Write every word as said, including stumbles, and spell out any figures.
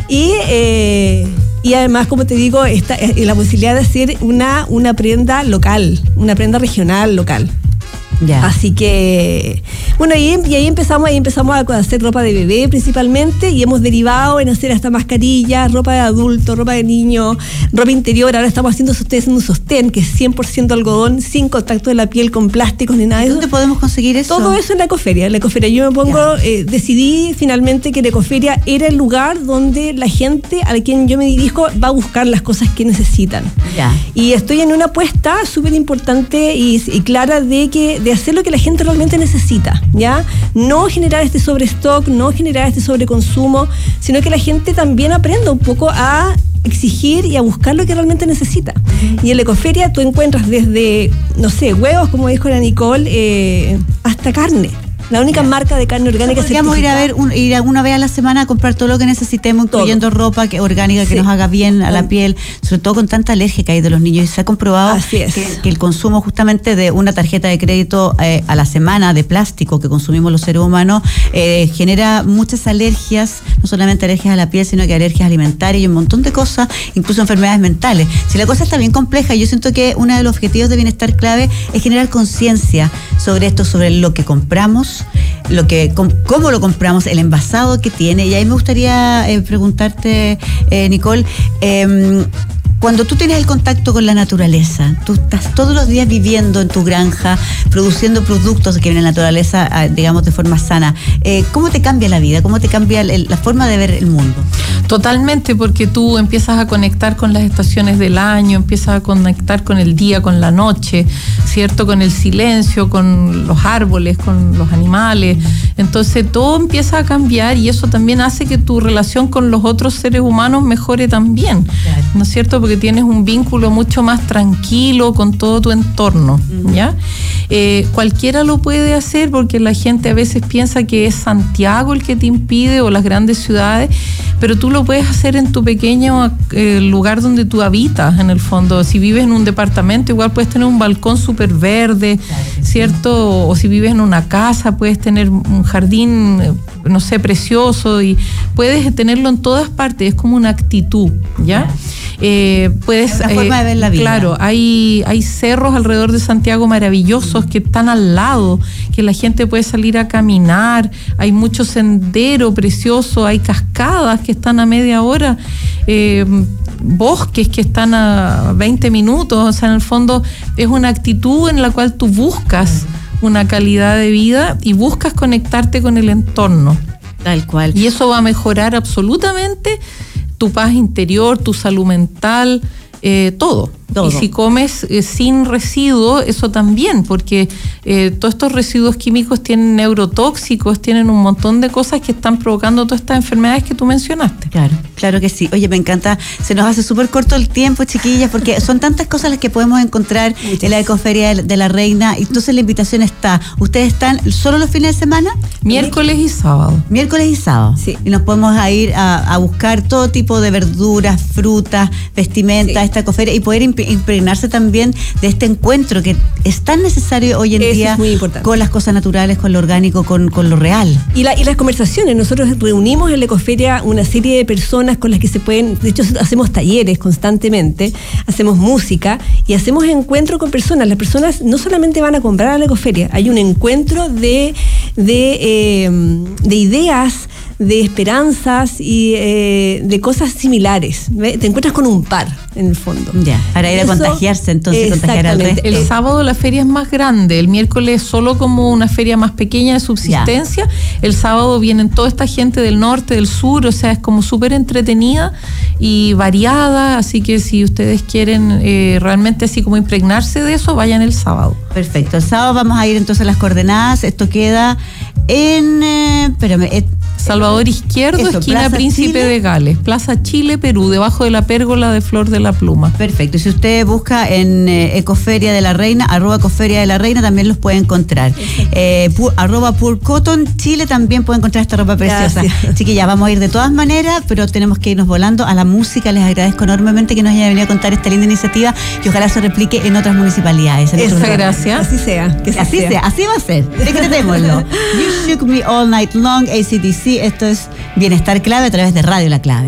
Y, eh, y además, como te digo, esta, eh, la posibilidad de hacer una, una prenda local, una prenda regional local. Ya. Así que, bueno, y, y ahí empezamos ahí empezamos a hacer ropa de bebé principalmente, y hemos derivado en hacer hasta mascarillas, ropa de adulto, ropa de niño, ropa interior. Ahora estamos haciendo, ustedes haciendo un sostén que es cien por ciento algodón, sin contacto de la piel con plásticos ni nada de eso. ¿Dónde podemos conseguir eso? Todo eso en la Ecoferia. En la Ecoferia yo me pongo, eh, decidí finalmente que la Ecoferia era el lugar donde la gente a quien yo me dirijo va a buscar las cosas que necesitan. Ya. Y estoy en una apuesta súper importante y, y clara de que de hacer lo que la gente realmente necesita, ¿ya? No generar este sobrestock, no generar este sobreconsumo, sino que la gente también aprenda un poco a exigir y a buscar lo que realmente necesita. Uh-huh. Y en la Ecoferia tú encuentras desde, no sé, huevos, como dijo la Nicole, eh, hasta carne. La única yeah. marca de carne orgánica. Podríamos ir a ver, un, ir alguna vez a la semana a comprar todo lo que necesitemos, incluyendo todo. ropa que, orgánica sí. que nos haga bien a la piel, sobre todo con tanta alergia que hay de los niños. Y se ha comprobado que, que el consumo justamente de una tarjeta de crédito eh, a la semana de plástico que consumimos los seres humanos eh, genera muchas alergias, no solamente alergias a la piel, sino que alergias alimentarias y un montón de cosas, incluso enfermedades mentales. Si la cosa está bien compleja, yo siento que uno de los objetivos de bienestar clave es generar conciencia sobre esto, sobre lo que compramos, lo que cómo lo compramos, el envasado que tiene. Y ahí me gustaría eh, preguntarte, eh, Nicole, eh, cuando tú tienes el contacto con la naturaleza, tú estás todos los días viviendo en tu granja, produciendo productos que vienen de la naturaleza, digamos, de forma sana, eh, ¿cómo te cambia la vida? ¿Cómo te cambia el, la forma de ver el mundo? Totalmente, porque tú empiezas a conectar con las estaciones del año, empiezas a conectar con el día, con la noche, ¿cierto? Con el silencio, con los árboles, con los animales. Entonces todo empieza a cambiar, y eso también hace que tu relación con los otros seres humanos mejore también, claro. ¿no es cierto? Porque tienes un vínculo mucho más tranquilo con todo tu entorno, ¿ya? Eh, cualquiera lo puede hacer, porque la gente a veces piensa que es Santiago el que te impide, o las grandes ciudades, pero tú lo puedes hacer en tu pequeño eh, lugar donde tú habitas, en el fondo. Si vives en un departamento, igual puedes tener un balcón súper verde, claro, ¿cierto? Sí. O si vives en una casa, puedes tener un jardín, no sé, precioso, y puedes tenerlo en todas partes. Es como una actitud, ¿ya? Claro. Eh, puedes, es una forma eh, de ver la vida. Claro, hay, hay cerros alrededor de Santiago maravillosos que están al lado, que la gente puede salir a caminar, hay mucho sendero precioso, hay cascadas que están a media hora, eh, bosques que están a veinte minutos, o sea, en el fondo es una actitud en la cual tú buscas una calidad de vida y buscas conectarte con el entorno. Tal cual. Y eso va a mejorar absolutamente tu paz interior, tu salud mental, eh, todo. Todo. Y si comes eh, sin residuos, eso también, porque eh, todos estos residuos químicos tienen neurotóxicos, tienen un montón de cosas que están provocando todas estas enfermedades que tú mencionaste. Claro, claro que sí. Oye, me encanta, se nos hace súper corto el tiempo, chiquillas, porque son tantas cosas las que podemos encontrar Muchas. en la Ecoferia de la Reina. Entonces la invitación está, ¿ustedes están solo los fines de semana? Miércoles y sábado. Miércoles y sábado. Sí. Y nos podemos ir a, a buscar todo tipo de verduras, frutas, vestimenta, sí. esta Ecoferia, y poder imp- impregnarse también de este encuentro que es tan necesario hoy en Eso día con las cosas naturales, con lo orgánico, con, con lo real. Y, la, y las conversaciones, nosotros reunimos en la Ecoferia una serie de personas con las que se pueden, de hecho hacemos talleres constantemente, hacemos música y hacemos encuentros con personas. Las personas no solamente van a comprar a la Ecoferia, hay un encuentro de, de, eh, de ideas, de esperanzas y eh, de cosas similares. ¿Ve? Te encuentras con un par, en el fondo. Ya, para ir a contagiarse, entonces, contagiar al resto. El sábado la feria es más grande, el miércoles solo como una feria más pequeña de subsistencia, ya. El sábado vienen toda esta gente del norte, del sur, o sea, es como súper entretenida y variada, así que si ustedes quieren eh, realmente así como impregnarse de eso, vayan el sábado. Perfecto, el sábado vamos a ir entonces a las coordenadas, esto queda en, eh, espérame, eh, Salvador Izquierdo, Eso, esquina Plaza Príncipe Chile. de Gales, Plaza Chile, Perú, debajo de la pérgola de Flor de la Pluma. Perfecto, y si usted busca en eh, Ecoferia de la Reina, arroba Ecoferia de la Reina, también los puede encontrar. Eh, pu, arroba Pur Cotton Chile también puede encontrar esta ropa preciosa. Gracias. Así que ya vamos a ir de todas maneras, pero tenemos que irnos volando a la música. Les agradezco enormemente que nos hayan venido a contar esta linda iniciativa y ojalá se replique en otras municipalidades. Muchas gracias. Así sea. Que así sea. sea, así va a ser. Decretémoslo. You Shook Me All Night Long, A C D C. Esto es Bienestar Clave a través de Radio La Clave.